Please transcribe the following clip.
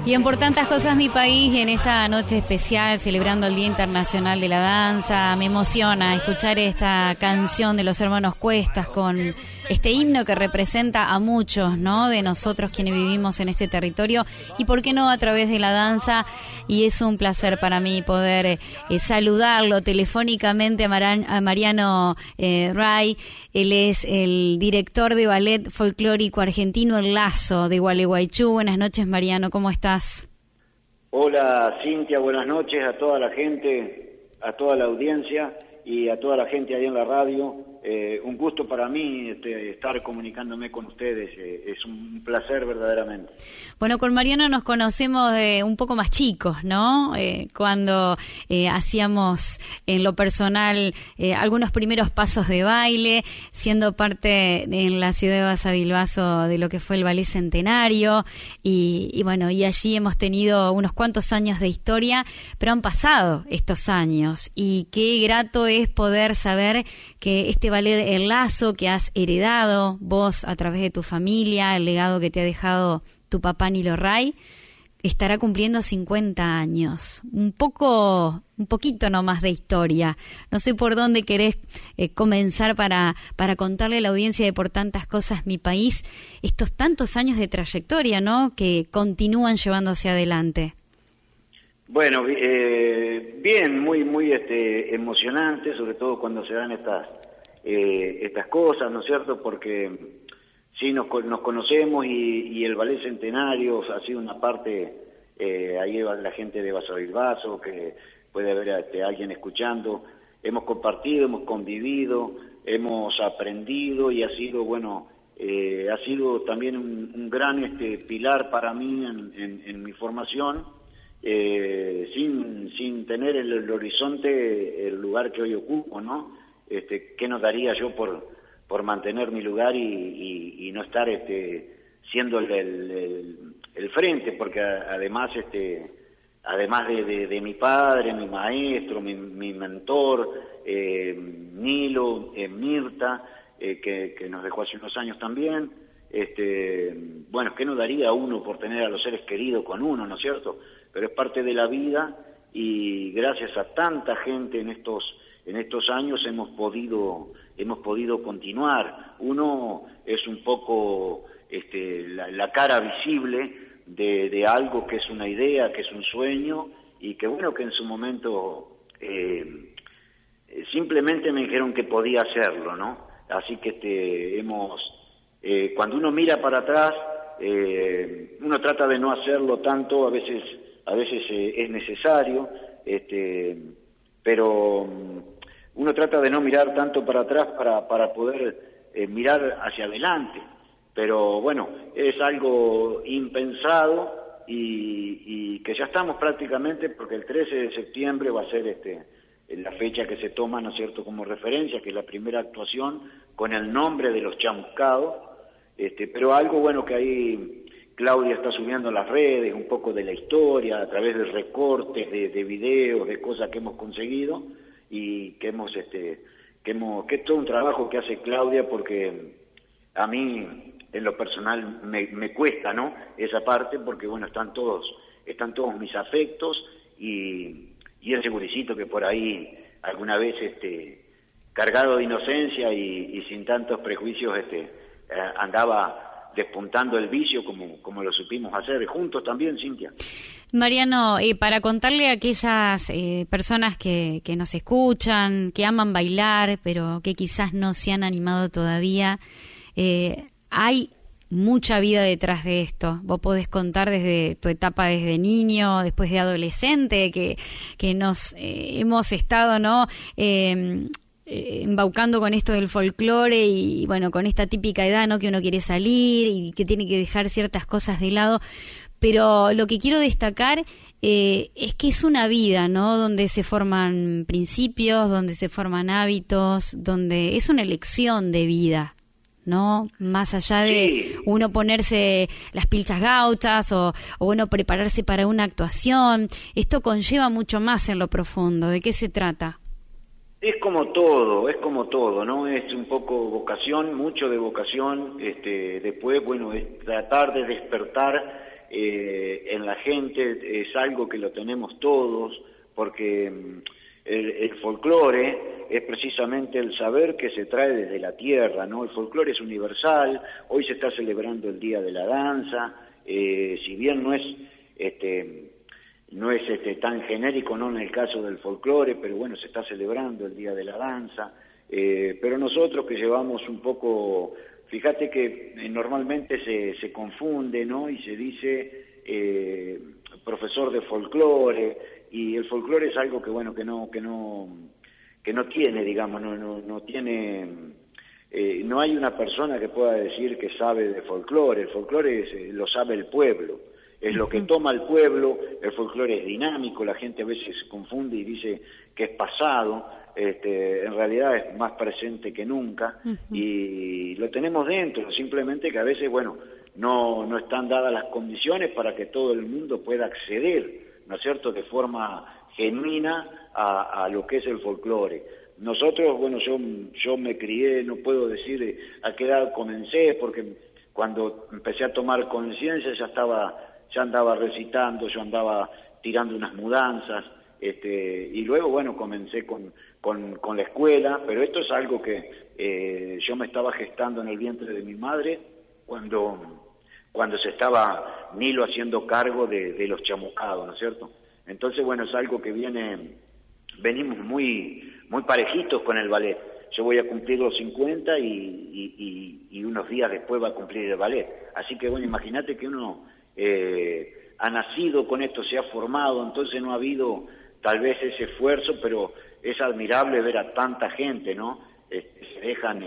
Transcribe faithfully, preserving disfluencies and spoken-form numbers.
Bien, por tantas cosas mi país, en esta noche especial celebrando el Día Internacional de la Danza, me emociona escuchar esta canción de los hermanos Cuestas con este himno que representa a muchos, ¿no?, de nosotros quienes vivimos en este territorio y por qué no a través de la danza. Y es un placer para mí poder eh, saludarlo telefónicamente a, Maran, a Mariano eh, Ray. Él es el director de ballet folclórico argentino El Lazo de Gualeguaychú. Buenas noches, Mariano, ¿cómo estás? Hola, Cintia, buenas noches a toda la gente, a toda la audiencia y a toda la gente ahí en la radio. Eh, un gusto para mí este, estar comunicándome con ustedes, eh, es un placer verdaderamente. Bueno, con Mariano nos conocemos de un poco más chicos, ¿no? Eh, cuando eh, hacíamos en lo personal eh, algunos primeros pasos de baile, siendo parte de, en la ciudad de Basavilbaso de lo que fue el Ballet Centenario y, y bueno, y allí hemos tenido unos cuantos años de historia, pero han pasado estos años y qué grato es poder saber que este ballet El Lazo que has heredado vos a través de tu familia, el legado que te ha dejado tu papá Nilo Ray, estará cumpliendo cincuenta años. Un poco, un poquito nomás de historia. No sé por dónde querés eh, comenzar para, para contarle a la audiencia de Por Tantas Cosas Mi País estos tantos años de trayectoria, ¿no?, que continúan llevando hacia adelante. Bueno, eh, bien, muy muy este, emocionante, sobre todo cuando se dan estas eh, estas cosas, ¿no es cierto? Porque sí nos, nos conocemos y, y el Ballet Centenario ha sido una parte, eh, ahí va la gente de Basavilbaso, que puede haber este, alguien escuchando, hemos compartido, hemos convivido, hemos aprendido y ha sido, bueno, eh, ha sido también un, un gran este, pilar para mí en, en, en mi formación. Eh, sin sin tener el, el horizonte el lugar que hoy ocupo, ¿no? Este, ¿qué nos daría yo por por mantener mi lugar y, y, y no estar este siendo el, el, el, el frente? Porque a, además este además de, de, de mi padre, mi maestro, mi, mi mentor, eh, Nilo, eh, Mirta, eh, que, que nos dejó hace unos años también. Este, bueno, ¿qué nos daría uno por tener a los seres queridos con uno, ¿no es cierto? Pero es parte de la vida y gracias a tanta gente en estos en estos años hemos podido hemos podido continuar. Uno es un poco este, la, la cara visible de, de algo que es una idea, que es un sueño y que bueno que en su momento eh, simplemente me dijeron que podía hacerlo, ¿no? Así que este, hemos eh, cuando uno mira para atrás eh, uno trata de no hacerlo tanto, a veces a veces eh, es necesario, este, pero um, uno trata de no mirar tanto para atrás para, para poder eh, mirar hacia adelante, pero bueno, es algo impensado y, y que ya estamos prácticamente, porque el trece de septiembre va a ser este la fecha que se toma, ¿no es cierto?, como referencia, que es la primera actuación con el nombre de los Chamuscados, este, pero algo bueno que ahí Claudia está subiendo a las redes un poco de la historia a través de recortes, de, de videos, de cosas que hemos conseguido y que hemos, este, que hemos, que es todo un trabajo que hace Claudia porque a mí en lo personal me, me cuesta, ¿no?, esa parte porque bueno están todos, están todos mis afectos y, y el seguricito que por ahí alguna vez este, cargado de inocencia y, y sin tantos prejuicios este, eh, andaba despuntando el vicio como, como lo supimos hacer juntos también, Cintia. Mariano, eh, para contarle a aquellas eh, personas que, que nos escuchan, que aman bailar, pero que quizás no se han animado todavía, eh, hay mucha vida detrás de esto. Vos podés contar desde tu etapa desde niño, después de adolescente, que, que nos eh, hemos estado, ¿no?, Eh, embaucando con esto del folclore y bueno, con esta típica edad, ¿no?, que uno quiere salir y que tiene que dejar ciertas cosas de lado, pero lo que quiero destacar eh, es que es una vida, ¿no?, donde se forman principios, donde se forman hábitos, donde es una elección de vida, ¿no?, más allá de sí. uno ponerse las pilchas gauchas o, o bueno, prepararse para una actuación. Esto conlleva mucho más en lo profundo. ¿De qué se trata? Es como todo, es como todo, ¿no? Es un poco vocación, mucho de vocación, este, después, bueno, es tratar de despertar eh, en la gente, es algo que lo tenemos todos, porque el, el folclore es precisamente el saber que se trae desde la tierra, ¿no? El folclore es universal. Hoy se está celebrando el Día de la Danza, eh, si bien no es este no es este tan genérico, no en el caso del folclore, pero bueno, se está celebrando el Día de la Danza, eh, pero nosotros que llevamos un poco, fíjate que eh, normalmente se, se confunde, ¿no? Y se dice eh, profesor de folclore, y el folclore es algo que bueno, que no, que no, que no tiene, digamos, no, no, no tiene, eh, no hay una persona que pueda decir que sabe de folclore. El folclore es, eh, lo sabe el pueblo. Es lo que toma el pueblo. El folclore es dinámico, la gente a veces se confunde y dice que es pasado, este, en realidad es más presente que nunca, uh-huh. y lo tenemos dentro, simplemente que a veces, bueno, no, no están dadas las condiciones para que todo el mundo pueda acceder, ¿no es cierto?, de forma genuina a, a lo que es el folclore. Nosotros, bueno, yo, yo me crié, no puedo decir a qué edad comencé, porque cuando empecé a tomar conciencia ya estaba... ya andaba recitando, yo andaba tirando unas mudanzas, este, y luego, bueno, comencé con, con, con la escuela, pero esto es algo que eh, yo me estaba gestando en el vientre de mi madre cuando, cuando se estaba Nilo haciendo cargo de, de los chamucados, ¿no es cierto? Entonces, bueno, es algo que viene, venimos muy, muy parejitos con el ballet. Yo voy a cumplir los cincuenta y, y, y, y unos días después va a cumplir el ballet. Así que, bueno, imagínate que uno... Eh, ha nacido con esto, se ha formado, entonces no ha habido tal vez ese esfuerzo, pero es admirable ver a tanta gente, ¿no? Eh, se dejan